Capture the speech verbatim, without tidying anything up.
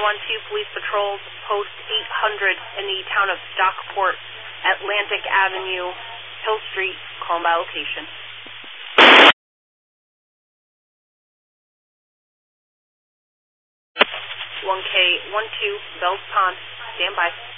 one two, Police Patrols, Post eight hundred in the town of Stockport, Atlantic Avenue, Hill Street, call by location. one K one two, Bells Pond, stand by.